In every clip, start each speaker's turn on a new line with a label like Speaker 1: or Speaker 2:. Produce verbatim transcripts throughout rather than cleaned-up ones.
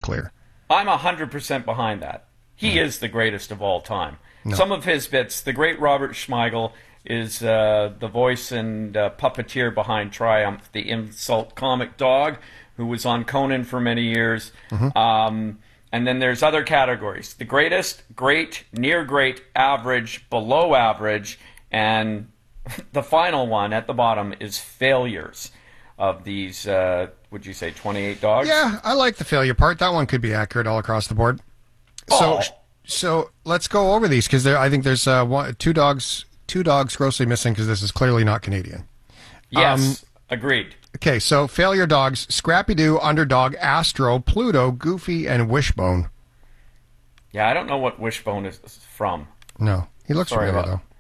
Speaker 1: clear.
Speaker 2: I'm one hundred percent behind that. He mm. is the greatest of all time. No. Some of his bits, the great Robert Schmeigel is uh, the voice and uh, puppeteer behind Triumph, the insult comic dog, who was on Conan for many years. Mm-hmm. Um, and then there's other categories. The greatest, great, near great, average, below average, and the final one at the bottom is failures of these, uh, would you say, twenty-eight dogs?
Speaker 1: Yeah, I like the failure part. That one could be accurate all across the board. So,
Speaker 2: oh.
Speaker 1: so let's go over these, because I think there's uh, one, two dogs two dogs grossly missing, because this is clearly not Canadian.
Speaker 2: Yes,
Speaker 1: um,
Speaker 2: agreed.
Speaker 1: Okay, so failure dogs: Scrappy-Doo, Underdog, Astro, Pluto, Goofy, and Wishbone.
Speaker 2: Yeah, I don't know what Wishbone is from.
Speaker 1: No, he looks
Speaker 2: Sorry
Speaker 1: familiar,
Speaker 2: about
Speaker 1: though.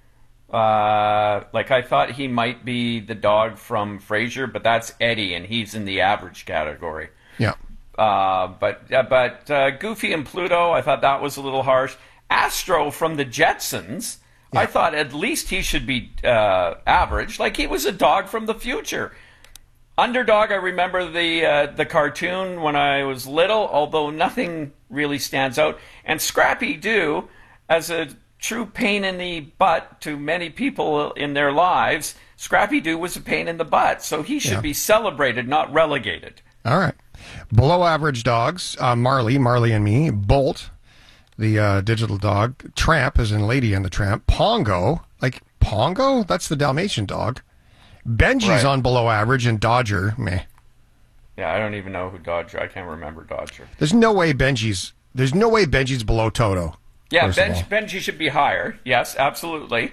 Speaker 2: Uh, like I thought he might be the dog from Frasier, but that's Eddie, and he's in the average category.
Speaker 1: Yeah.
Speaker 2: Uh, but uh, but uh, Goofy and Pluto, I thought that was a little harsh. Astro from the Jetsons, yeah. I thought at least he should be uh, average. Like he was a dog from the future. Underdog, I remember the uh, the cartoon when I was little, although nothing really stands out. And Scrappy-Doo, as a true pain in the butt to many people in their lives, Scrappy-Doo was a pain in the butt, so he should yeah. be celebrated, not relegated.
Speaker 1: All right. Below average dogs: uh, Marley, Marley and Me; Bolt, the uh, digital dog; Tramp, as in Lady and the Tramp; Pongo, like Pongo, that's the Dalmatian dog; Benji's right. on below average; and Dodger, meh.
Speaker 2: Yeah, I don't even know who Dodger. I can't remember Dodger.
Speaker 1: There's no way Benji's. There's no way Benji's below Toto.
Speaker 2: Yeah, Benji, Benji should be higher. Yes, absolutely.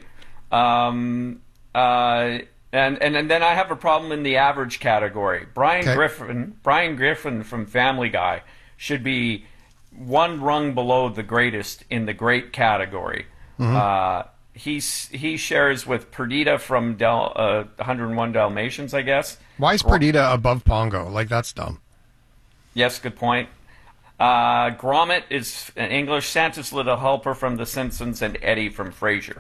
Speaker 2: Um, uh, and, and and then I have a problem in the average category. Brian okay. Griffin, Brian Griffin from Family Guy should be one rung below the greatest in the great category. Mm-hmm. Uh, he's he shares with Perdita from Del, uh, one oh one Dalmatians, I guess.
Speaker 1: Why is Perdita above Pongo? Like, that's dumb.
Speaker 2: Yes, good point. Uh, Gromit is in English, Santa's Little Helper from The Simpsons, and Eddie from Frasier.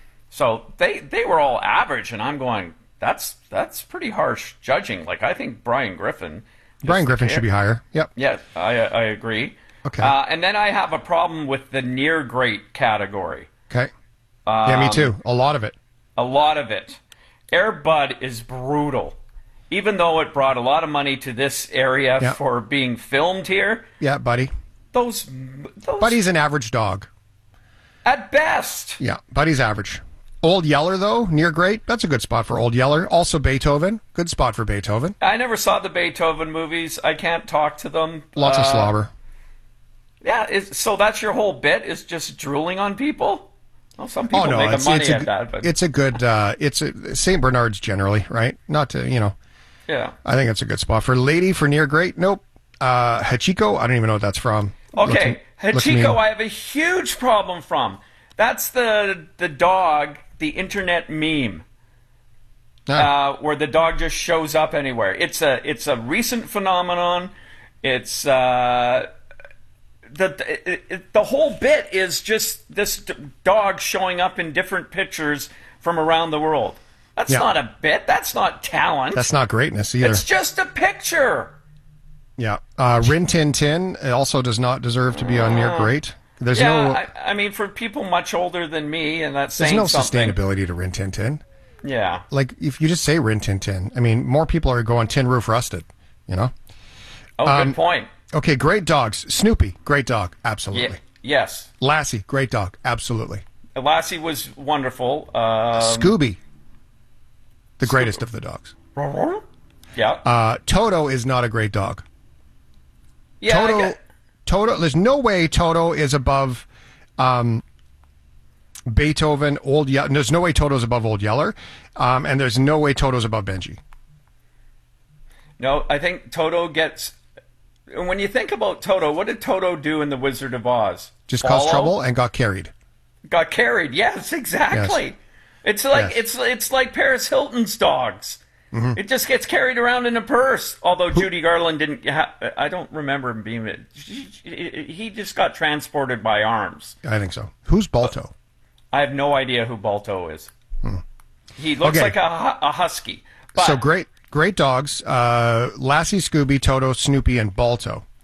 Speaker 2: So they they were all average, and I'm going, that's that's pretty harsh judging. Like, I think Brian Griffin.
Speaker 1: Brian Griffin should be higher. Yep.
Speaker 2: Yeah, I I agree.
Speaker 1: Okay.
Speaker 2: Uh, and then I have a problem with the near great category.
Speaker 1: Okay. Um, yeah, me too. A lot of it.
Speaker 2: A lot of it. Air Bud is brutal. Even though it brought a lot of money to this area yeah. for being filmed here.
Speaker 1: Yeah, Buddy.
Speaker 2: Those, those...
Speaker 1: Buddy's an average dog.
Speaker 2: At best.
Speaker 1: Yeah, Buddy's average. Old Yeller, though, near great. That's a good spot for Old Yeller. Also Beethoven. Good spot for Beethoven.
Speaker 2: I never saw the Beethoven movies. I can't talk to them.
Speaker 1: Lots uh, of slobber.
Speaker 2: Yeah, is, so that's your whole bit, is just drooling on people? Well, some people
Speaker 1: oh, no,
Speaker 2: make
Speaker 1: it's,
Speaker 2: money
Speaker 1: it's a,
Speaker 2: at that. But...
Speaker 1: It's a good, uh, it's a, Saint Bernard's generally, right? Not to, you know.
Speaker 2: Yeah.
Speaker 1: I think it's a good spot. For Lady, for near great, nope. Uh, Hachiko, I don't even know what that's from.
Speaker 2: Okay, looks, Hachiko looks I have a huge problem from. That's the the dog, the internet meme. Ah. Uh, where the dog just shows up anywhere. It's a it's a recent phenomenon. It's uh, the it, it, the whole bit is just this dog showing up in different pictures from around the world. That's yeah. not a bit. That's not talent.
Speaker 1: That's not greatness either.
Speaker 2: It's just a picture.
Speaker 1: Yeah. Uh, Rin Tin Tin also does not deserve to be on near great. There's
Speaker 2: yeah,
Speaker 1: no.
Speaker 2: I, I mean, for people much older than me, and that's
Speaker 1: saying
Speaker 2: something.
Speaker 1: There's no
Speaker 2: something.
Speaker 1: sustainability to Rin Tin Tin.
Speaker 2: Yeah.
Speaker 1: Like, if you just say Rin Tin Tin, I mean, more people are going Tin Roof Rusted, you know?
Speaker 2: Oh,
Speaker 1: um,
Speaker 2: good point.
Speaker 1: Okay, great dogs. Snoopy, great dog. Absolutely.
Speaker 2: Ye- yes.
Speaker 1: Lassie, great dog. Absolutely.
Speaker 2: Lassie was wonderful. Um,
Speaker 1: Scooby, the greatest of the dogs.
Speaker 2: Yeah.
Speaker 1: Uh, Toto is not a great dog.
Speaker 2: Yeah.
Speaker 1: Toto,
Speaker 2: get...
Speaker 1: Toto. There's no way Toto is above um, Beethoven, Old Yeller. There's no way Toto's above Old Yeller, um, and there's no way Toto's above Benji.
Speaker 2: No, I think Toto gets. When you think about Toto, what did Toto do in The Wizard of Oz?
Speaker 1: Just
Speaker 2: Follow?
Speaker 1: caused trouble and got carried.
Speaker 2: Got carried. Yes, exactly. Yes. It's like yes. it's it's like Paris Hilton's dogs. Mm-hmm. It just gets carried around in a purse. Although Who? Judy Garland didn't, ha- I don't remember him being. He just got transported by arms.
Speaker 1: I think so. Who's Balto?
Speaker 2: I have no idea who Balto is. Hmm. He looks
Speaker 1: okay.
Speaker 2: like a, a husky. But,
Speaker 1: so great, great dogs. Uh, Lassie, Scooby, Toto, Snoopy, and Balto.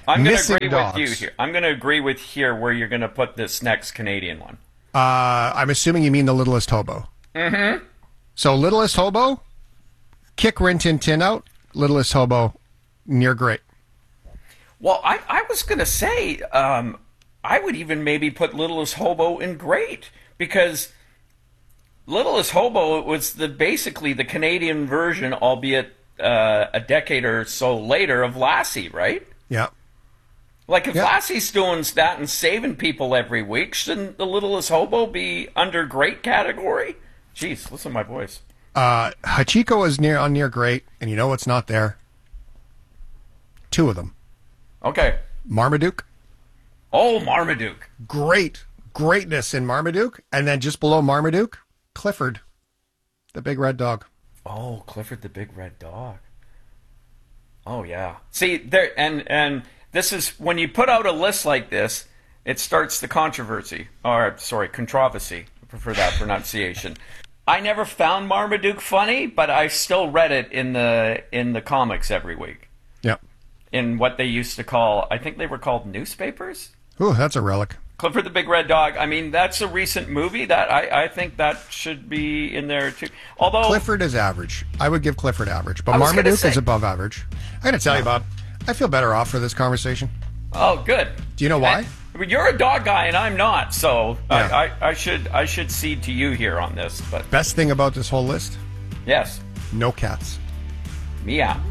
Speaker 2: I'm going to
Speaker 1: Missing
Speaker 2: agree
Speaker 1: dogs.
Speaker 2: with you here. I'm going to agree with here where you're going to put this next Canadian one.
Speaker 1: Uh, I'm assuming you mean the Littlest Hobo.
Speaker 2: Mm-hmm.
Speaker 1: So Littlest Hobo, kick Rin Tin Tin out. Littlest Hobo, near great.
Speaker 2: Well, I, I was going to say, um, I would even maybe put Littlest Hobo in great, because Littlest Hobo was the basically the Canadian version, albeit uh, a decade or so later, of Lassie, right?
Speaker 1: Yeah.
Speaker 2: Like, if
Speaker 1: Yeah.
Speaker 2: Lassie's doing that and saving people every week, shouldn't the Littlest Hobo be under great category? Jeez, listen to my voice.
Speaker 1: Uh, Hachiko is near on near great, and you know what's not there? Two of them.
Speaker 2: Okay.
Speaker 1: Marmaduke.
Speaker 2: Oh, Marmaduke.
Speaker 1: Great. Greatness in Marmaduke. And then just below Marmaduke, Clifford, the big red dog.
Speaker 2: Oh, Clifford the big red dog. Oh, yeah. See, there, and and this is, when you put out a list like this, it starts the controversy, or, sorry, controversy. I prefer that pronunciation. I never found Marmaduke funny, but I still read it in the in the comics every week.
Speaker 1: Yeah.
Speaker 2: In what they used to call, I think they were called newspapers?
Speaker 1: Ooh, that's a relic.
Speaker 2: Clifford the Big Red Dog. I mean, that's a recent movie. That I, I think that should be in there too. Although
Speaker 1: Clifford is average. I would give Clifford average, but
Speaker 2: I was gonna
Speaker 1: Marmaduke
Speaker 2: say-
Speaker 1: is above average. I got to tell you, Bob, I feel better off for this conversation.
Speaker 2: Oh, good.
Speaker 1: Do you know why?
Speaker 2: I mean, you're a dog guy and I'm not, so
Speaker 1: Yeah.
Speaker 2: I, I, I should I should cede to you here on this. But
Speaker 1: Best thing about this whole list?
Speaker 2: yes,
Speaker 1: No cats.
Speaker 2: meow.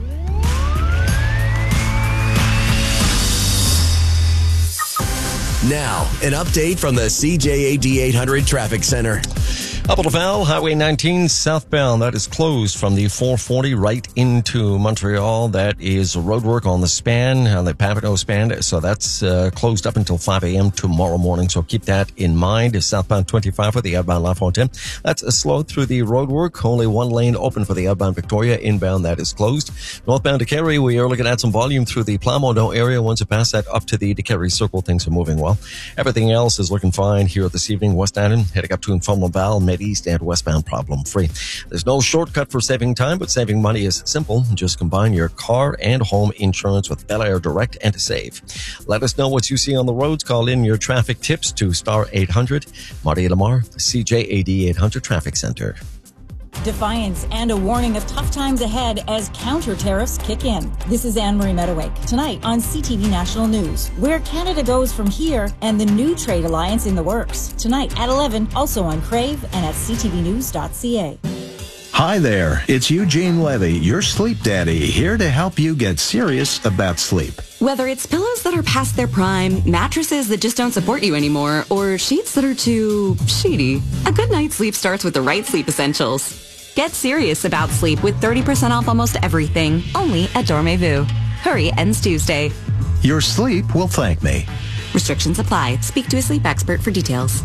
Speaker 3: Now, an update from the C J A D eight hundred Traffic Center.
Speaker 4: Up at Laval, Highway nineteen southbound, that is closed from the four forty right into Montreal. That is road work on the span, on the Papineau span. So that's uh, closed up until five a.m. tomorrow morning. So keep that in mind. Southbound twenty-five for the outbound La Fontaine. That's a slow through the road work. Only one lane open for the outbound Victoria. Inbound, that is closed. Northbound Decarie, we are looking at some volume through the Plamondon area. Once you pass that up to the Decarie Circle, things are moving well. Everything else is looking fine here this evening. West Annan, heading up to and from Laval, East and westbound problem free. There's no shortcut for saving time, but saving money is simple. Just combine your car and home insurance with Bel Air Direct and save. Let us know what you see on the roads. Call in your traffic tips to star eight hundred. Marty Lamar, C J A D eight hundred Traffic Center.
Speaker 5: Defiance and a warning of tough times ahead as counter tariffs kick in. This is Anne-Marie Meadowake. Tonight on C T V National News, where Canada goes from here and the new trade alliance in the works. Tonight at eleven, also on Crave and at c t v news dot c a.
Speaker 6: Hi there, it's Eugene Levy, your sleep daddy, here to help you get serious about sleep.
Speaker 7: Whether it's pillows that are past their prime, mattresses that just don't support you anymore, or sheets that are too sheety, a good night's sleep starts with the right sleep essentials. Get serious about sleep with thirty percent off almost everything, only at Dormez-vous. Hurry, ends Tuesday.
Speaker 6: Your sleep will thank me.
Speaker 7: Restrictions apply. Speak to a sleep expert for details.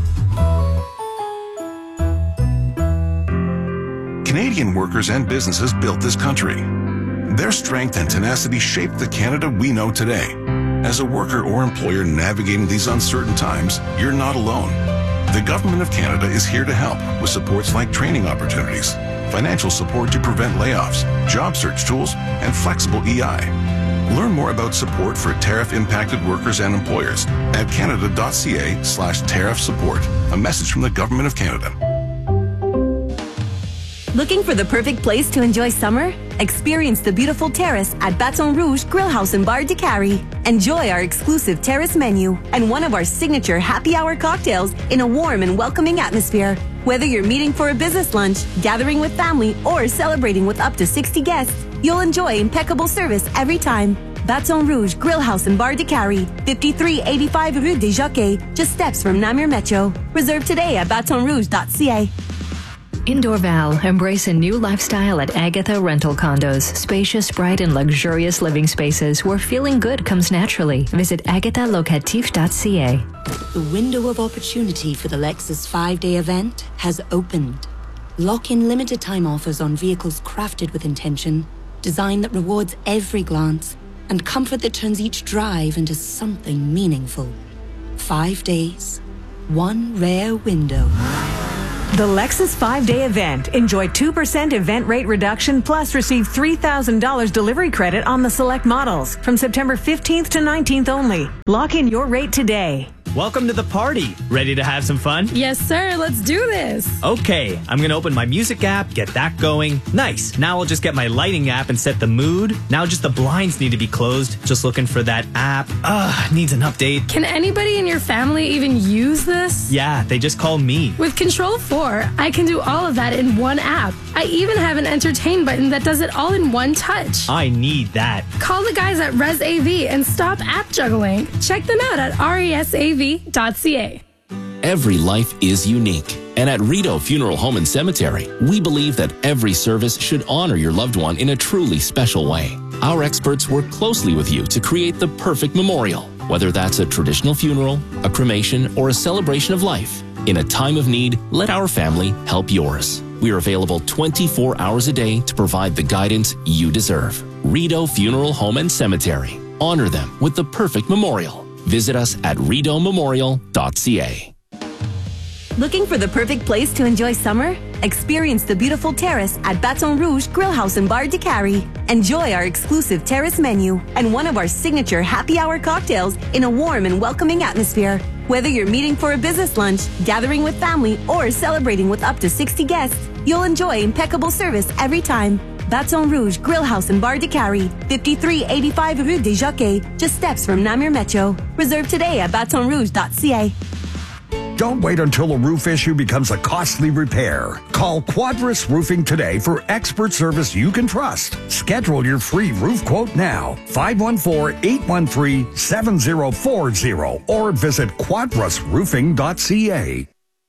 Speaker 8: Canadian workers and businesses built this country. Their strength and tenacity shaped the Canada we know today. As a worker or employer navigating these uncertain times, you're not alone. The Government of Canada is here to help with supports like training opportunities, financial support to prevent layoffs, job search tools, and flexible E I. Learn more about support for tariff-impacted workers and employers at canada.ca slash tariff support. A message from the Government of Canada.
Speaker 9: Looking for the perfect place to enjoy summer? Experience the beautiful terrace at Baton Rouge Grill House and Bar de Cary. Enjoy our exclusive terrace menu and one of our signature happy hour cocktails in a warm and welcoming atmosphere. Whether you're meeting for a business lunch, gathering with family, or celebrating with up to sixty guests, you'll enjoy impeccable service every time. Baton Rouge Grill House and Bar de Cary, fifty-three eighty-five Rue des Jockeys, just steps from Namur Metro. Reserve today at baton rouge dot c a.
Speaker 10: In Dorval, embrace a new lifestyle at Agatha Rental Condos. Spacious, bright, and luxurious living spaces where feeling good comes naturally. Visit agatha locatif dot c a.
Speaker 11: The window of opportunity for the Lexus five-day event has opened. Lock in limited time offers on vehicles crafted with intention, design that rewards every glance, and comfort that turns each drive into something meaningful. Five days, one rare window.
Speaker 12: The Lexus five-day event. Enjoy two percent event rate reduction plus receive three thousand dollars delivery credit on the select models from September fifteenth to nineteenth only. Lock in your rate today.
Speaker 13: Welcome to the party. Ready to have some fun?
Speaker 14: Yes, sir. Let's do this.
Speaker 13: Okay, I'm going to open my music app, get that going. Nice. Now I'll just get my lighting app and set the mood. Now just the blinds need to be closed. Just looking for that app. Ugh, needs an update.
Speaker 14: Can anybody in your family even use this?
Speaker 13: Yeah, they just call me.
Speaker 14: With Control four, I can do all of that in one app. I even have an entertain button that does it all in one touch.
Speaker 13: I need that.
Speaker 14: Call the guys at ResAV and stop app juggling. Check them out at resav dot c a.
Speaker 15: Every life is unique. And at Rito Funeral Home and Cemetery, we believe that every service should honor your loved one in a truly special way. Our experts work closely with you to create the perfect memorial, whether that's a traditional funeral, a cremation, or a celebration of life. In a time of need, let our family help yours. We are available twenty-four hours a day to provide the guidance you deserve. Rito Funeral Home and Cemetery. Honor them with the perfect memorial. Visit us at rito memorial dot c a.
Speaker 9: Looking for the perfect place to enjoy summer? Experience the beautiful terrace at Baton Rouge Grill House and Bar de Cary. Enjoy our exclusive terrace menu and one of our signature happy hour cocktails in a warm and welcoming atmosphere. Whether you're meeting for a business lunch, gathering with family, or celebrating with up to sixty guests, you'll enjoy impeccable service every time. Baton Rouge Grill House and Bar de Cary, fifty-three eighty-five Rue des Jockeys, just steps from Namur Metro. Reserve today at baton rouge dot c a.
Speaker 16: Don't wait until a roof issue becomes a costly repair. Call Quadris Roofing today for expert service you can trust. Schedule your free roof quote now. five one four, eight one three, seven zero four zero or visit quadris roofing dot c a.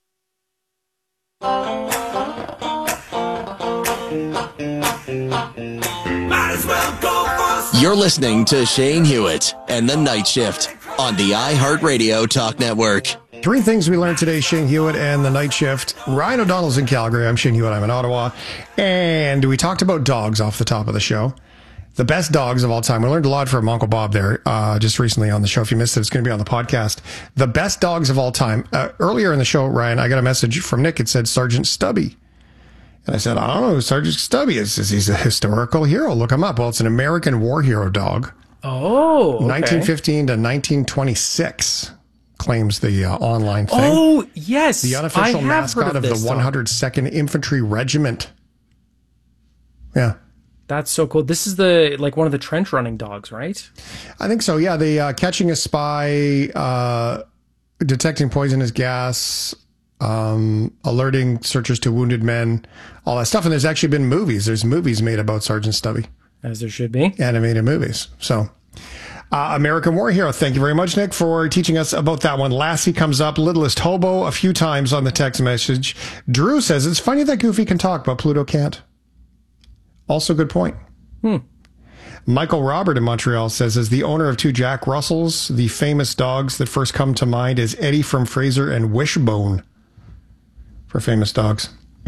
Speaker 3: You're listening to Shane Hewitt and the Night Shift on the iHeartRadio Talk Network.
Speaker 1: Three things we learned today, Shane Hewitt and the Night Shift. Ryan O'Donnell's in Calgary. I'm Shane Hewitt. I'm in Ottawa. And we talked about dogs off the top of the show. The best dogs of all time. We learned a lot from Uncle Bob there uh, just recently on the show. If you missed it, it's going to be on the podcast. The best dogs of all time. Uh, earlier in the show, Ryan, I got a message from Nick. It said Sergeant Stubby. And I said, I don't know who Sergeant Stubby is. He's a historical hero. Look him up. Well, it's an American war hero dog.
Speaker 17: Oh, okay.
Speaker 1: nineteen fifteen to nineteen twenty-six. Claims the uh, online thing.
Speaker 17: Oh, yes.
Speaker 1: The unofficial mascot of, of the one hundred second Infantry Regiment. Yeah.
Speaker 17: That's so cool. This is the like one of the trench running dogs, right?
Speaker 1: I think so, yeah. The uh, catching a spy, uh, detecting poisonous gas, um, alerting searchers to wounded men, all that stuff. And there's actually been movies. There's movies made about Sergeant Stubby.
Speaker 17: As there should be.
Speaker 1: Animated movies. So... Uh, American War Hero. Thank you very much, Nick, for teaching us about that one. Lassie comes up, Littlest Hobo, a few times on the text message. Drew says, it's funny that Goofy can talk, but Pluto can't. Also, good point.
Speaker 17: Hmm.
Speaker 1: Michael Robert in Montreal says, as the owner of two Jack Russells, the famous dogs that first come to mind is Eddie from Fraser and Wishbone for famous dogs.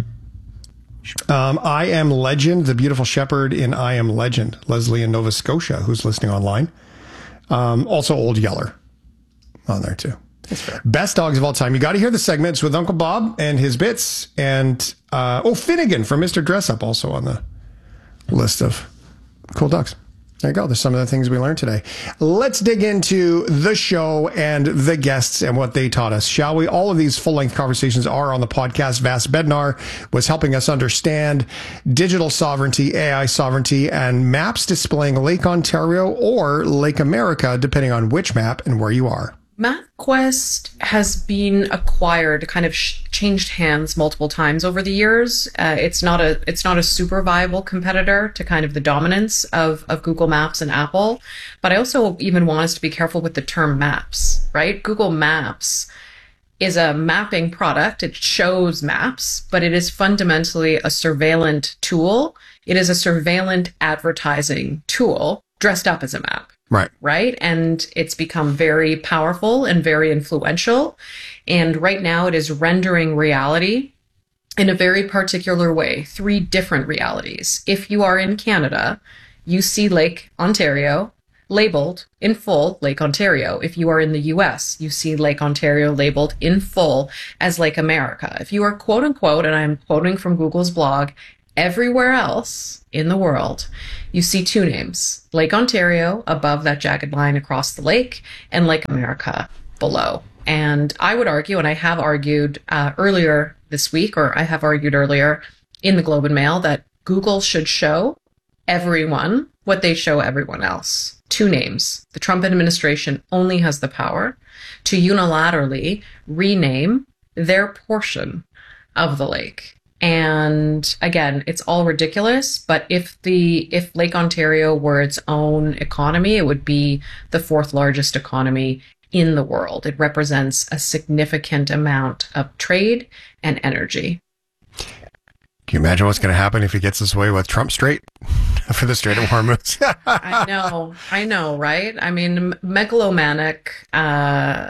Speaker 1: Um, I Am Legend, the beautiful shepherd in I Am Legend. Leslie in Nova Scotia, who's listening online. Um, also Old Yeller on there too.
Speaker 17: That's fair.
Speaker 1: Best dogs of all time. You got to hear the segments with Uncle Bob and his bits. And, uh, oh, Finnegan from Mister Dress Up also on the list of cool dogs. There you go. There's some of the things we learned today. Let's dig into the show and the guests and what they taught us, shall we? All of these full-length conversations are on the podcast. Vas Bednar was helping us understand digital sovereignty, A I sovereignty, and maps displaying Lake Ontario or Lake America, depending on which map and where you are.
Speaker 18: MapQuest has been acquired, kind of sh- changed hands multiple times over the years. Uh, it's not a it's not a super viable competitor to kind of the dominance of, of Google Maps and Apple. But I also even want us to be careful with the term maps, right? Google Maps is a mapping product. It shows maps, but it is fundamentally a surveillance tool. It is a surveillance advertising tool dressed up as a map.
Speaker 1: Right.
Speaker 18: Right. And it's become very powerful and very influential. And right now it is rendering reality in a very particular way, three different realities. If you are in Canada, you see Lake Ontario, labeled in full Lake Ontario. If you are in the U S, you see Lake Ontario labeled in full as Lake America. If you are quote unquote, and I'm quoting from Google's blog, everywhere else in the world, you see two names, Lake Ontario above that jagged line across the lake and Lake America below. And I would argue, and I have argued uh, earlier this week, or I have argued earlier in the Globe and Mail, that Google should show everyone what they show everyone else. Two names. The Trump administration only has the power to unilaterally rename their portion of the lake. And again, it's all ridiculous, but if the if Lake Ontario were its own economy, it would be the fourth largest economy in the world. It represents a significant amount of trade and energy.
Speaker 1: Can you imagine what's going to happen if he gets this way with Trump Strait for the Strait of Hormuz?
Speaker 18: I know, I know, right? I mean, megalomaniac, uh,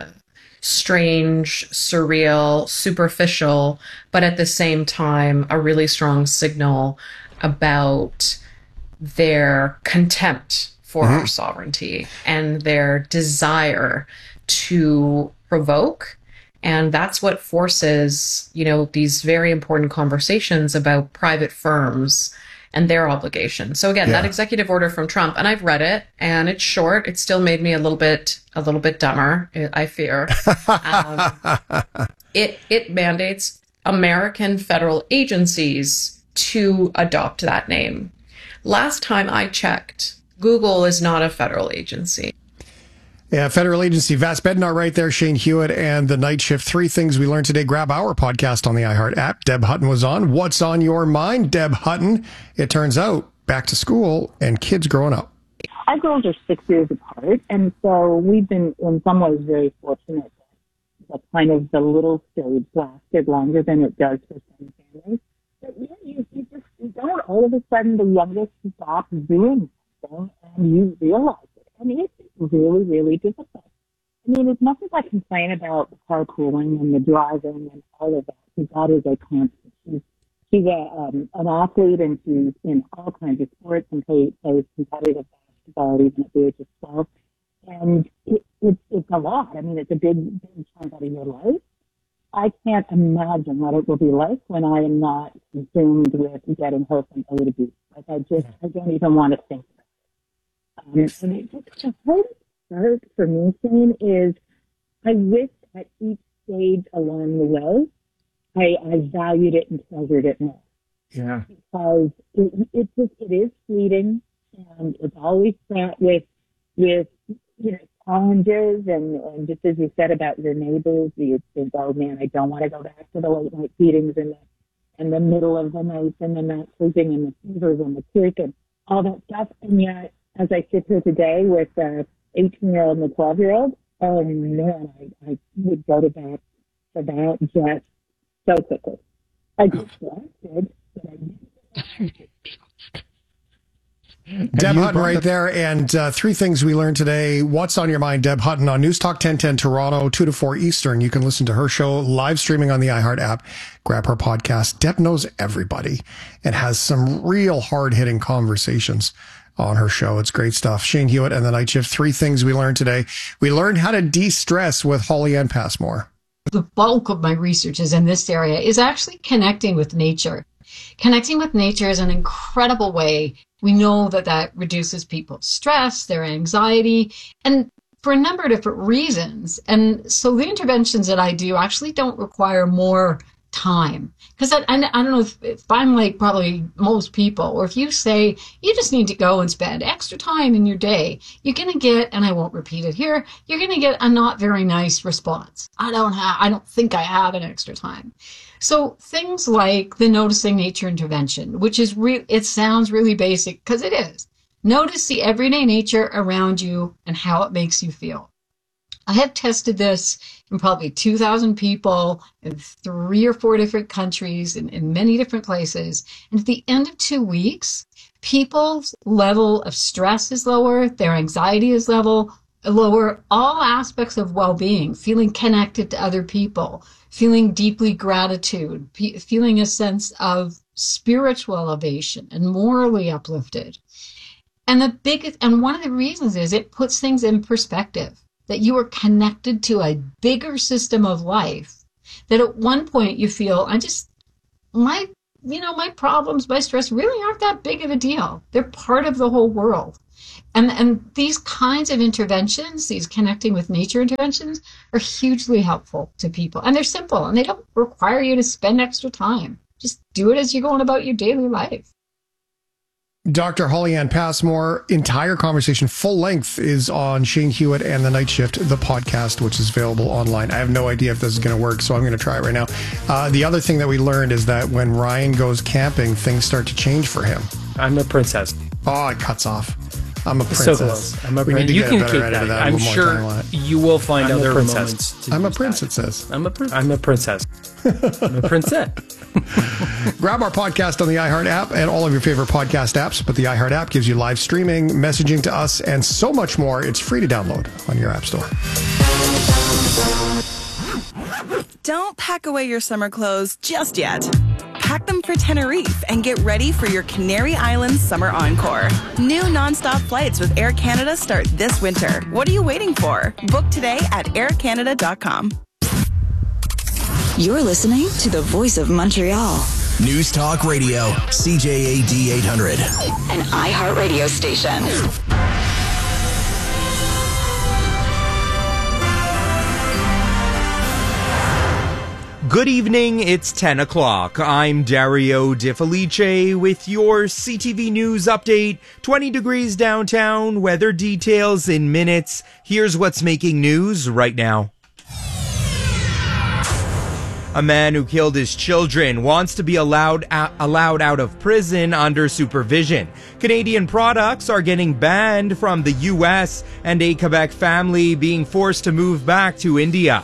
Speaker 18: strange, surreal, superficial, but at the same time, a really strong signal about their contempt for mm-hmm. our sovereignty and their desire to provoke. And that's what forces, you know, these very important conversations about private firms and their obligations. So again, yeah. that executive order from Trump, and I've read it, and it's short. It still made me a little bit, a little bit dumber, I fear. um, it it mandates American federal agencies to adopt that name. Last time I checked, Google is not a federal agency.
Speaker 1: Yeah, federal agency. Vas Bednar right there, Shane Hewitt, and The Night Shift. Three things we learned today. Grab our podcast on the iHeart app. Deb Hutton was on. What's on your mind, Deb Hutton? It turns out, back to school and kids growing up.
Speaker 19: Our girls are six years apart, and so we've been, in some ways, very fortunate that kind of the little stage lasted longer than it does for some families. But yeah, you, you just you don't all of a sudden the youngest stops doing something, and you realize it. I mean, it's really, really difficult. I mean, as much as I complain about the carpooling and the driving and all of that, because that is a constant. She's, she's a, um, an athlete, and she's in all kinds of sports and plays, plays competitive basketball even at the age of twelve. And it, it, it's a lot. I mean, it's a big, big chunk out of your life. I can't imagine what it will be like when I am not consumed with getting her from A to B. Like, I just, I don't even want to think. Um, and it just, the hardest part for me, Shane, is I wish at each stage along the way, I, I valued it and treasured it more.
Speaker 1: Yeah.
Speaker 19: Because it, it just, it is fleeting, and it's always fraught with, with, you know, challenges, and, and just as you said about your neighbors, you think, oh man, I don't want to go back to the late night feedings and the, in the middle of the night, and the not sleeping, and the fevers and the sick and all that stuff. And yet, as I sit here today with the eighteen-year-old and the twelve-year-old, oh man, I, I would go to that for that just so quickly. I just lasted, but I didn't.
Speaker 1: Deb Hutton right there, and uh, three things we learned today. What's on your mind, Deb Hutton, on News Talk ten ten Toronto, two to four Eastern. You can listen to her show live streaming on the iHeart app. Grab her podcast. Deb knows everybody and has some real hard-hitting conversations on her show. It's great stuff. Shane Hewitt and The Night Shift. Three things we learned today. We learned how to de-stress with Holly Ann Passmore.
Speaker 20: The bulk of my research is in this area, is actually connecting with nature. Connecting with nature is an incredible way. We know that that reduces people's stress, their anxiety, and for a number of different reasons. And so the interventions that I do actually don't require more time. Because I, I, I don't know if, if I'm like probably most people, or if you say you just need to go and spend extra time in your day, you're going to get, and I won't repeat it here, you're going to get a not very nice response. I don't have, I don't think I have an extra time. So things like the Noticing Nature intervention, which is re- it sounds really basic because it is. Notice the everyday nature around you and how it makes you feel. I have tested this in probably two thousand people in three or four different countries in, in many different places. And at the end of two weeks, people's level of stress is lower, their anxiety is level lower, all aspects of well-being, feeling connected to other people, feeling deeply gratitude, pe- feeling a sense of spiritual elevation and morally uplifted. And the biggest, and one of the reasons is it puts things in perspective, that you are connected to a bigger system of life, that at one point you feel, I just, my, you know, my problems, my stress really aren't that big of a deal. They're part of the whole world. And, and these kinds of interventions, these connecting with nature interventions, are hugely helpful to people. And they're simple, and they don't require you to spend extra time. Just do it as you're going about your daily life.
Speaker 1: Doctor Holly-Ann Passmore, entire conversation, full length, is on Shane Hewitt and the Night Shift, the podcast, which is available online. I have no idea if this is going to work, so I'm going to try it right now. Uh, the other thing that we learned is that when Ryan goes camping, things start to change for him.
Speaker 17: I'm a princess.
Speaker 1: Oh, it cuts off. I'm a princess.
Speaker 17: So close. I'm a
Speaker 1: we need to
Speaker 17: you
Speaker 1: get
Speaker 17: can
Speaker 1: a better
Speaker 17: keep
Speaker 1: edit of
Speaker 17: that.
Speaker 1: that.
Speaker 17: I'm
Speaker 1: a little
Speaker 17: sure
Speaker 1: more time on it.
Speaker 17: you will find
Speaker 1: I'm a
Speaker 17: other
Speaker 1: princess.
Speaker 17: moments. To
Speaker 1: I'm a
Speaker 17: use
Speaker 1: prince,
Speaker 17: that.
Speaker 1: it says.
Speaker 17: I'm a prin- I'm a princess. I'm a princess.
Speaker 1: Grab our podcast on the iHeart app and all of your favorite podcast apps. But the iHeart app gives you live streaming, messaging to us, and so much more. It's free to download on your app store.
Speaker 21: Don't pack away your summer clothes just yet. Pack them for Tenerife and get ready for your Canary Islands Summer Encore. New nonstop flights with Air Canada start this winter. What are you waiting for? Book today at air canada dot com.
Speaker 5: You're listening to the voice of Montreal.
Speaker 3: News Talk Radio, C J A D eight hundred.
Speaker 5: An iHeart radio station.
Speaker 22: Good evening, it's ten o'clock. I'm Dario Di Felice with your C T V News update. twenty degrees downtown, weather details in minutes. Here's what's making news right now. A man who killed his children wants to be allowed a- allowed out of prison under supervision. Canadian products are getting banned from the U S and a Quebec family being forced to move back to India.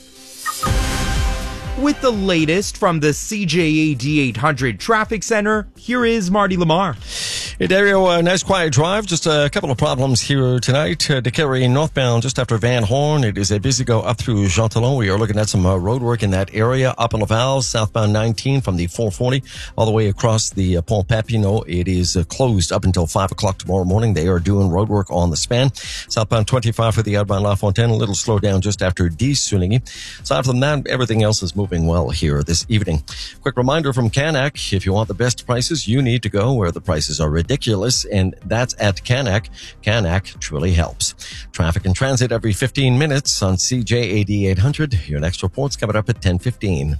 Speaker 22: With the latest from the C J A D eight hundred Traffic Center, here is Marty Lamar.
Speaker 4: Hey, Dario, a nice quiet drive. Just a couple of problems here tonight. Uh, Décarie northbound, just after Van Horn. It is a busy go up through Jean Talon. We are looking at some uh, road work in that area. Up in Laval, southbound nineteen from the four forty all the way across the uh, Pont Papineau. It is uh, closed up until five o'clock tomorrow morning. They are doing road work on the span. Southbound twenty-five for the outbound La Fontaine. A little slow down just after D. Sunigi. Aside from that, everything else is moving well here this evening. Quick reminder from Canac, if you want the best prices, you need to go where the prices are ridiculous, and that's at Canac. Canac truly helps. Traffic and transit every fifteen minutes on C J A D eight hundred. Your next report's coming up at ten fifteen.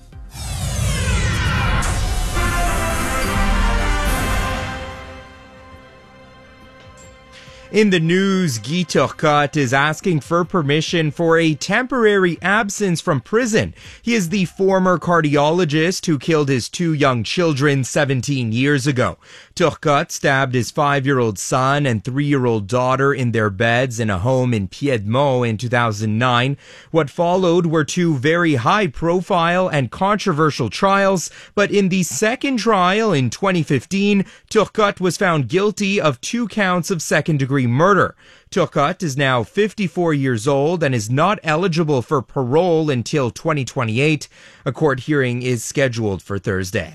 Speaker 22: In the news, Guy Turcotte is asking for permission for a temporary absence from prison. He is the former cardiologist who killed his two young children seventeen years ago. Turcotte stabbed his five-year-old son and three-year-old daughter in their beds in a home in Piedmont in two thousand nine. What followed were two very high-profile and controversial trials, but in the second trial in twenty fifteen, Turcotte was found guilty of two counts of second-degree murder. Turcotte is now fifty-four years old and is not eligible for parole until twenty twenty-eight. A court hearing is scheduled for Thursday.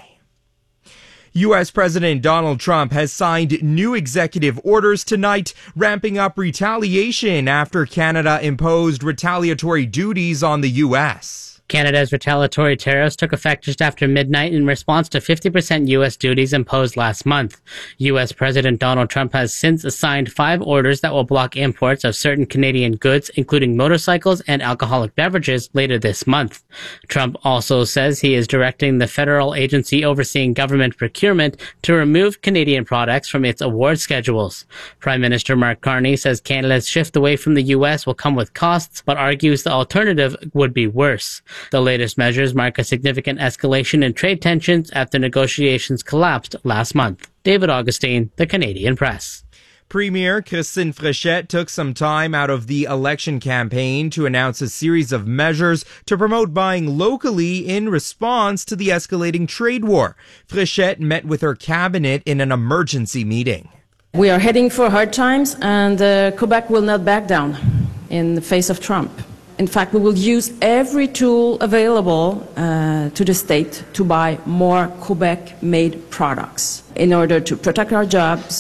Speaker 22: U S President Donald Trump has signed new executive orders tonight, ramping up retaliation after Canada imposed retaliatory duties on the U S.
Speaker 23: Canada's retaliatory tariffs took effect just after midnight in response to fifty percent U S duties imposed last month. U S President Donald Trump has since assigned five orders that will block imports of certain Canadian goods, including motorcycles and alcoholic beverages, later this month. Trump also says he is directing the federal agency overseeing government procurement to remove Canadian products from its award schedules. Prime Minister Mark Carney says Canada's shift away from the U S will come with costs, but argues the alternative would be worse. The latest measures mark a significant escalation in trade tensions after negotiations collapsed last month. David Augustine, The Canadian Press.
Speaker 22: Premier Christine Fréchette took some time out of the election campaign to announce a series of measures to promote buying locally in response to the escalating trade war. Fréchette met with her cabinet in an emergency meeting.
Speaker 24: We are heading for hard times, and uh, Quebec will not back down in the face of Trump. In fact, we will use every tool available uh, to the state to buy more Quebec-made products in order to protect our jobs,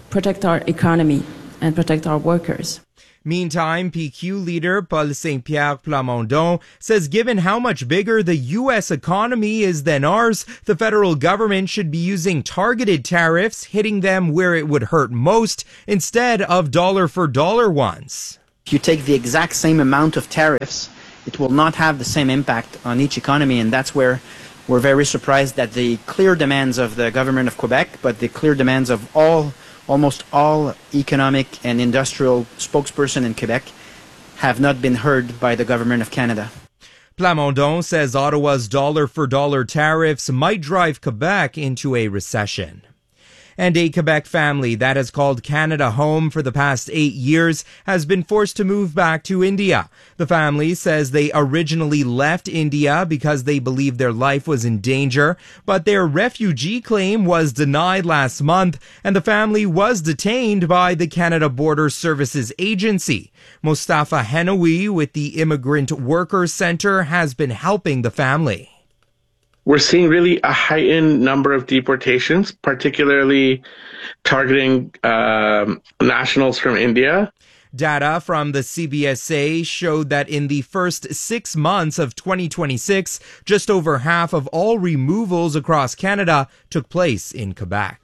Speaker 24: protect our economy and protect our workers.
Speaker 22: Meantime, P Q leader Paul Saint-Pierre Plamondon says given how much bigger the U S economy is than ours, the federal government should be using targeted tariffs, hitting them where it would hurt most, instead of dollar-for-dollar ones.
Speaker 2: If you take the exact same amount of tariffs, it will not have the same impact on each economy, and that's where we're very surprised that the clear demands of the government of Quebec, but the clear demands of all almost all economic and industrial spokesperson in Quebec have not been heard by the government of Canada.
Speaker 22: Plamondon says Ottawa's dollar-for-dollar tariffs might drive Quebec into a recession. And a Quebec family that has called Canada home for the past eight years has been forced to move back to India. The family says they originally left India because they believed their life was in danger, but their refugee claim was denied last month, and the family was detained by the Canada Border Services Agency. Mustafa Henawi with the Immigrant Workers Center has been helping the family.
Speaker 6: We're seeing really a heightened number of deportations, particularly targeting um, nationals from India.
Speaker 22: Data from the C B S A showed that in the first six months of twenty twenty-six, just over half of all removals across Canada took place in Quebec.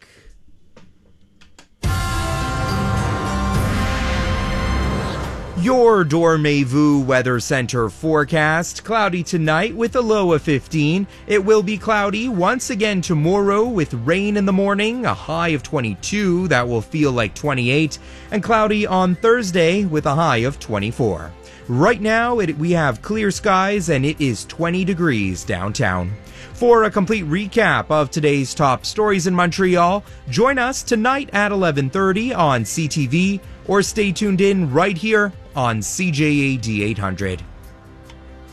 Speaker 22: Your Dormez-vous Weather Center forecast. Cloudy tonight with a low of fifteen. It will be cloudy once again tomorrow with rain in the morning, a high of twenty-two. That will feel like twenty-eight. And cloudy on Thursday with a high of twenty-four. Right now, it, we have clear skies and it is twenty degrees downtown. For a complete recap of today's top stories in Montreal, join us tonight at eleven thirty on C T V or stay tuned in right here on C J A D eight hundred.